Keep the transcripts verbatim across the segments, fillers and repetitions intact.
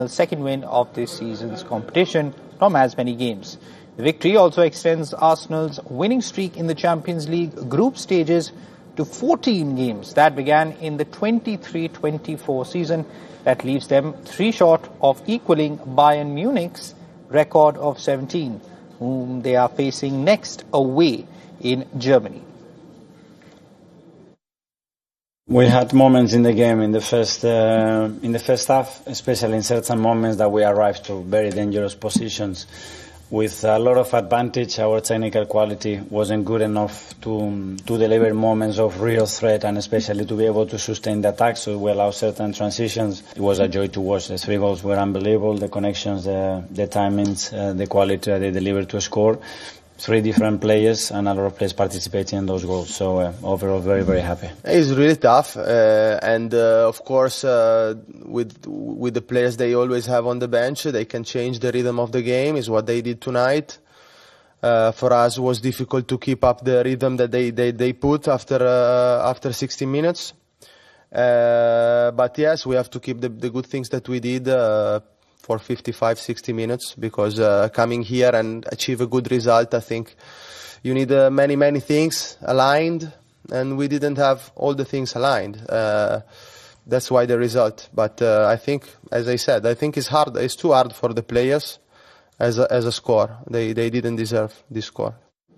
The second win of this season's competition from as many games. The victory also extends Arsenal's winning streak in the Champions League group stages to fourteen games that began in the twenty-three twenty-four season. That leaves them three short of equaling Bayern Munich's record of seventeen, whom they are facing next away in Germany. We had moments in the game in the first uh, in the first half, especially in certain moments that we arrived to very dangerous positions. With a lot of advantage, our technical quality wasn't good enough to to deliver moments of real threat and especially to be able to sustain the attack, so we allowed certain transitions. It was a joy to watch. The three goals were unbelievable, the connections, the, the timings, uh, the quality they delivered to score. Three different players and a lot of players participating in those goals. So uh, overall, very, very happy. It's really tough, uh, and uh, of course, uh, with with the players they always have on the bench, they can change the rhythm of the game. Is what they did tonight. Uh, for us, it was difficult to keep up the rhythm that they they, they put after uh, after sixty minutes. Uh, but yes, we have to keep the, the good things that we did. Uh, for fifty-five, sixty minutes, because uh, coming here and achieve a good result, I think you need uh, many, many things aligned, and we didn't have all the things aligned. Uh, that's why the result. But uh, I think, as I said, I think it's hard. It's too hard for the players as a, as a score. They, they didn't deserve this score.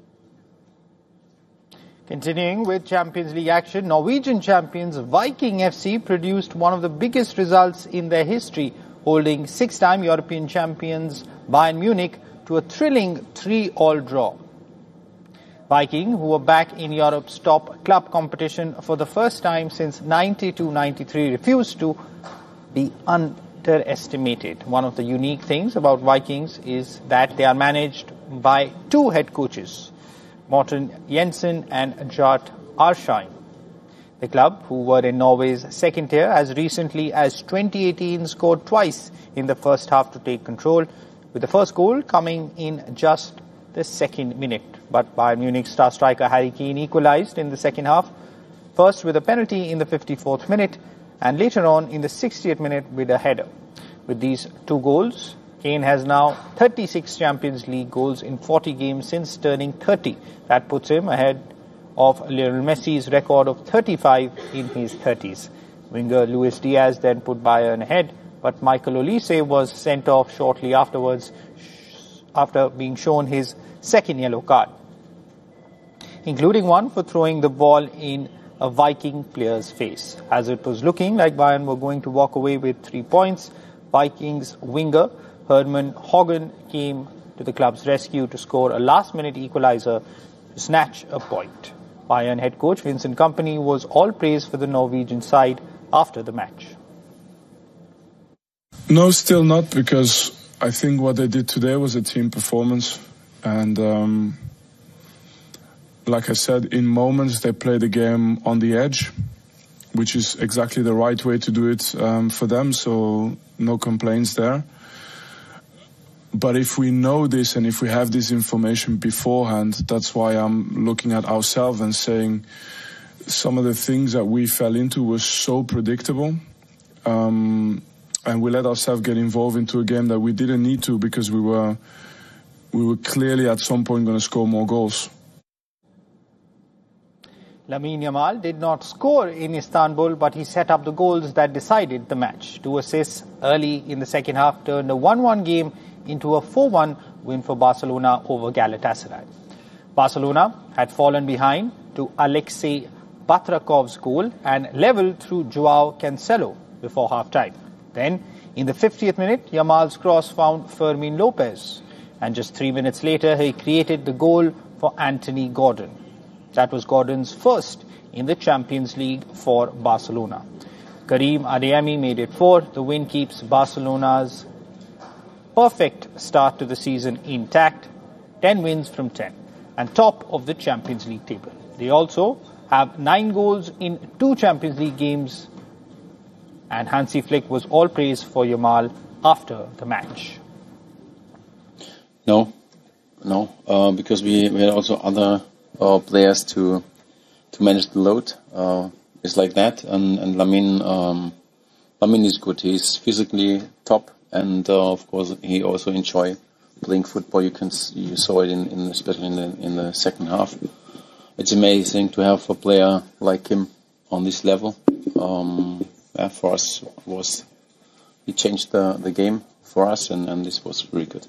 Continuing with Champions League action, Norwegian champions Viking F C produced one of the biggest results in their history, holding six-time European champions Bayern Munich to a thrilling three all draw. Viking, who were back in Europe's top club competition for the first time since ninety-two ninety-three, refused to be underestimated. One of the unique things about Vikings is that they are managed by two head coaches, Morten Jensen and Gjart Arsheim. The club, who were in Norway's second tier, as recently as twenty eighteen scored twice in the first half to take control, with the first goal coming in just the second minute. But Bayern Munich star striker Harry Kane equalized in the second half, first with a penalty in the fifty-fourth minute and later on in the sixtieth minute with a header. With these two goals, Kane has now thirty-six Champions League goals in forty games since turning thirty. That puts him ahead of Lionel Messi's record of thirty-five in his thirties. Winger Luis Diaz then put Bayern ahead, but Michael Olise was sent off shortly afterwards after being shown his second yellow card, including one for throwing the ball in a Viking player's face. As it was looking like Bayern were going to walk away with three points, Vikings winger Herman Haugen came to the club's rescue to score a last-minute equalizer to snatch a point. Bayern head coach Vincent Kompany was all praise for the Norwegian side after the match. No, still not, because I think what they did today was a team performance. And um, like I said, in moments they played the game on the edge, which is exactly the right way to do it um, for them, so no complaints there. But if we know this and if we have this information beforehand, that's why I'm looking at ourselves and saying some of the things that we fell into were so predictable. Um, and we let ourselves get involved into a game that we didn't need to, because we were, we were clearly at some point going to score more goals. Lamine Yamal did not score in Istanbul, but he set up the goals that decided the match. Two assists early in the second half turned a one one game into a four one win for Barcelona over Galatasaray. Barcelona had fallen behind to Alexei Batrakov's goal and levelled through Joao Cancelo before half-time. Then, in the fiftieth minute, Yamal's cross found Fermin Lopez, and just three minutes later, he created the goal for Anthony Gordon. That was Gordon's first in the Champions League for Barcelona. Karim Adeyemi made it four. The win keeps Barcelona's perfect start to the season intact, ten wins from ten, and top of the Champions League table. They also have nine goals in two Champions League games, and Hansi Flick was all praise for Yamal after the match. No, no, uh, because we, we had also other uh, players to to manage the load. Uh, it's like that, and and Lamine um, Lamine is good. He's physically top. and uh, of course he also enjoy playing football. You can you saw it in, in especially in the in the second half. It's amazing to have a player like him on this level. Um, yeah, for us was he changed the the game for us, and, and this was really good.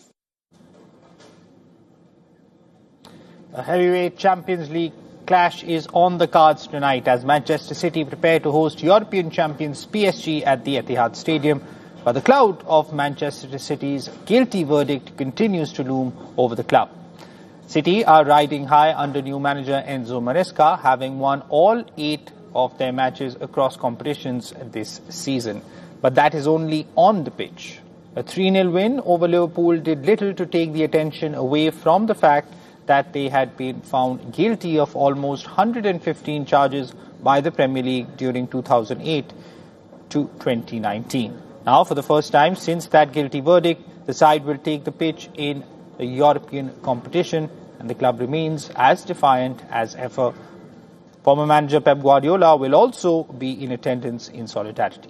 A heavyweight Champions League clash is on the cards tonight as Manchester City prepare to host European champions P S G at the Etihad Stadium. But the cloud of Manchester City's guilty verdict continues to loom over the club. City are riding high under new manager Enzo Maresca, having won all eight of their matches across competitions this season. But that is only on the pitch. A three nil win over Liverpool did little to take the attention away from the fact that they had been found guilty of almost one hundred fifteen charges by the Premier League during two thousand eight to twenty nineteen. Now, for the first time since that guilty verdict, the side will take the pitch in the European competition, and the club remains as defiant as ever. Former manager Pep Guardiola will also be in attendance in solidarity.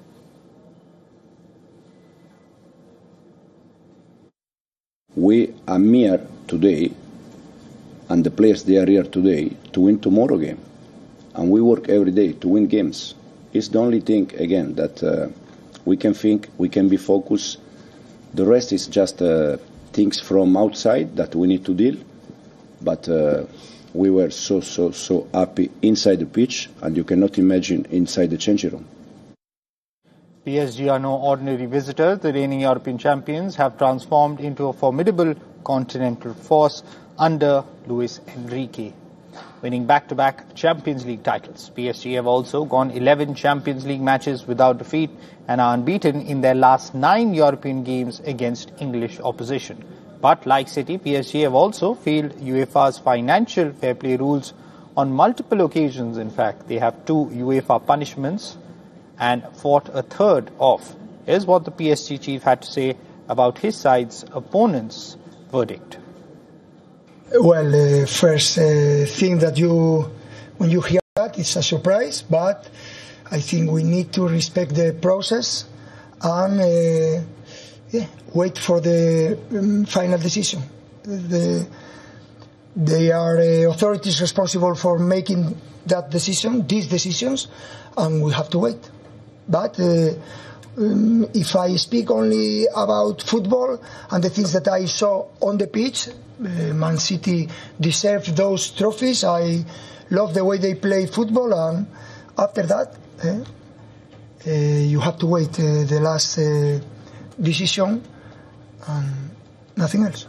We are here today, and the players they are here today to win tomorrow game, and we work every day to win games. It's the only thing again that uh, we can think, we can be focused. The rest is just uh, things from outside that we need to deal. But uh, we were so, so, so happy inside the pitch, and you cannot imagine inside the changing room. P S G are no ordinary visitors. The reigning European champions have transformed into a formidable continental force under Luis Enrique, winning back-to-back Champions League titles. P S G have also gone eleven Champions League matches without defeat and are unbeaten in their last nine European games against English opposition. But like City, P S G have also failed UEFA's financial fair play rules on multiple occasions. In fact, they have two UEFA punishments and fought a third off. Here's what the P S G chief had to say about his side's opponent's verdict. Well, uh, first uh, thing that you, when you hear that, it's a surprise, but I think we need to respect the process and uh, yeah, wait for the um, final decision. The, they are uh, authorities responsible for making that decision, these decisions, and we have to wait. But uh, um, if I speak only about football and the things that I saw on the pitch, Uh, Man City deserve those trophies. I love the way they play football, and after that, uh, uh, you have to wait uh, the last uh, decision and nothing else.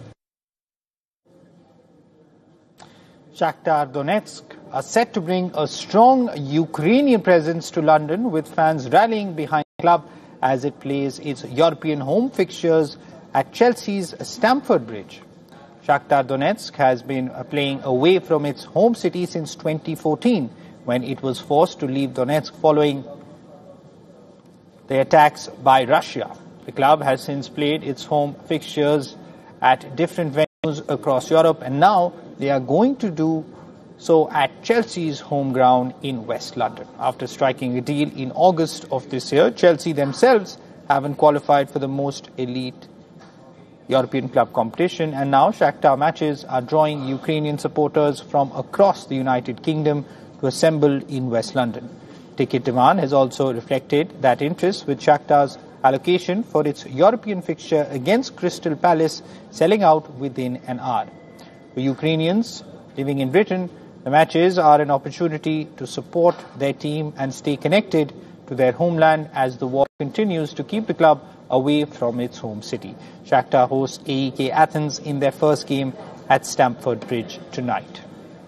Shakhtar Donetsk are set to bring a strong Ukrainian presence to London, with fans rallying behind the club as it plays its European home fixtures at Chelsea's Stamford Bridge. Shakhtar Donetsk has been playing away from its home city since twenty fourteen, when it was forced to leave Donetsk following the attacks by Russia. The club has since played its home fixtures at different venues across Europe, and now they are going to do so at Chelsea's home ground in West London. After striking a deal in August of this year, Chelsea themselves haven't qualified for the most elite European club competition, and now Shakhtar matches are drawing Ukrainian supporters from across the United Kingdom to assemble in West London. Ticket demand has also reflected that interest, with Shakhtar's allocation for its European fixture against Crystal Palace selling out within an hour. For Ukrainians living in Britain, the matches are an opportunity to support their team and stay connected to their homeland as the war continues to keep the club away from its home city. Shakhtar hosts A E K Athens in their first game at Stamford Bridge tonight.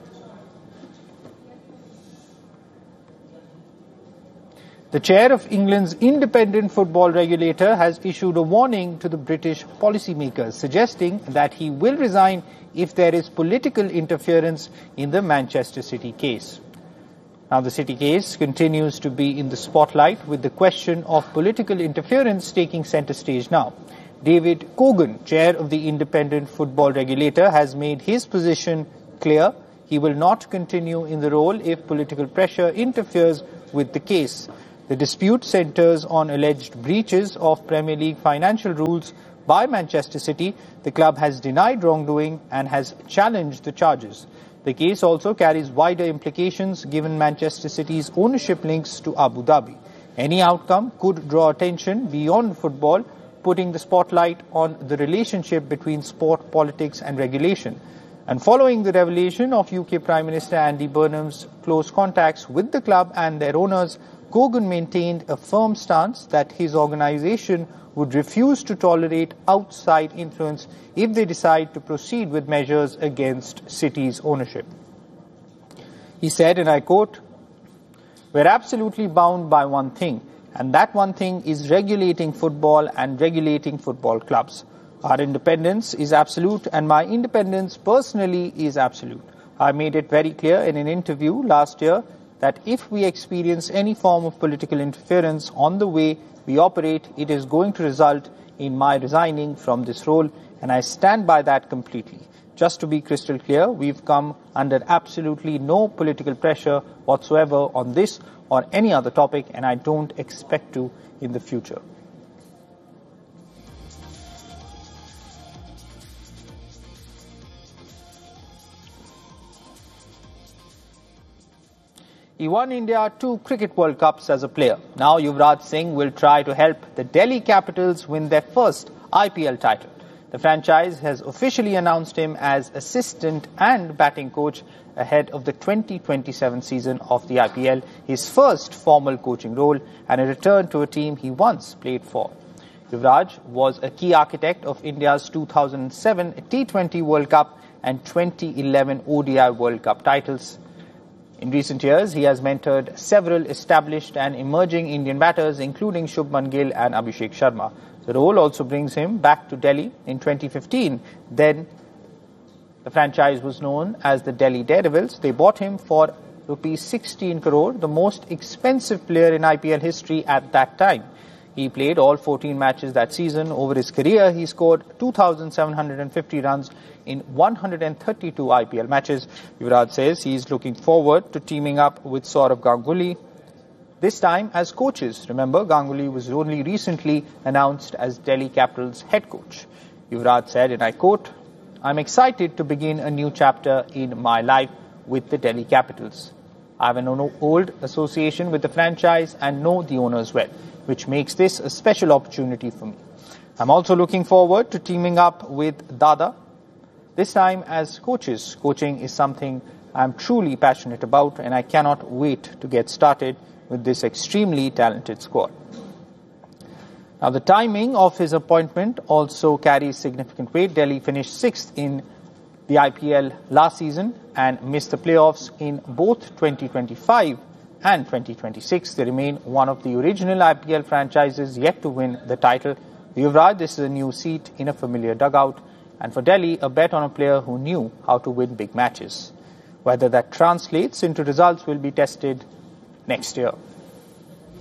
The chair of England's independent football regulator has issued a warning to the British policymakers, suggesting that he will resign if there is political interference in the Manchester City case. Now, the City case continues to be in the spotlight, with the question of political interference taking centre stage now. David Cogan, chair of the independent football regulator, has made his position clear. He will not continue in the role if political pressure interferes with the case. The dispute centres on alleged breaches of Premier League financial rules by Manchester City. The club has denied wrongdoing and has challenged the charges. The case also carries wider implications given Manchester City's ownership links to Abu Dhabi. Any outcome could draw attention beyond football, putting the spotlight on the relationship between sport, politics and regulation. And following the revelation of U K Prime Minister Andy Burnham's close contacts with the club and their owners, Gogan maintained a firm stance that his organisation would refuse to tolerate outside influence if they decide to proceed with measures against City's ownership. He said, and I quote, "We're absolutely bound by one thing, and that one thing is regulating football and regulating football clubs. Our independence is absolute, and my independence personally is absolute. I made it very clear in an interview last year that if we experience any form of political interference on the way we operate, it is going to result in my resigning from this role, and I stand by that completely. Just to be crystal clear, we've come under absolutely no political pressure whatsoever on this or any other topic, and I don't expect to in the future." He won India two Cricket World Cups as a player. Now Yuvraj Singh will try to help the Delhi Capitals win their first I P L title. The franchise has officially announced him as assistant and batting coach ahead of the twenty twenty-seven season of the I P L, his first formal coaching role and a return to a team he once played for. Yuvraj was a key architect of India's two thousand seven T twenty World Cup and twenty eleven O D I World Cup titles. In recent years, he has mentored several established and emerging Indian batters, including Shubman Gill and Abhishek Sharma. The role also brings him back to Delhi in twenty fifteen. Then, the franchise was known as the Delhi Daredevils. They bought him for rupees sixteen crore, the most expensive player in I P L history at that time. He played all fourteen matches that season. Over his career, he scored two thousand seven hundred fifty runs in one hundred thirty-two I P L matches. Yuvraj says he is looking forward to teaming up with Sourav Ganguly, this time as coaches. Remember, Ganguly was only recently announced as Delhi Capitals head coach. Yuvraj said, and I quote, "I'm excited to begin a new chapter in my life with the Delhi Capitals. I have an old association with the franchise and know the owners well, which makes this a special opportunity for me. I'm also looking forward to teaming up with Dada, this time as coaches. Coaching is something I'm truly passionate about, and I cannot wait to get started with this extremely talented squad." Now, the timing of his appointment also carries significant weight. Delhi finished sixth in the I P L last season and missed the playoffs in both twenty twenty-five and twenty twenty-six. They remain one of the original I P L franchises yet to win the title. For Yuvraj, this is a new seat in a familiar dugout, and for Delhi, a bet on a player who knew how to win big matches. Whether that translates into results will be tested next year.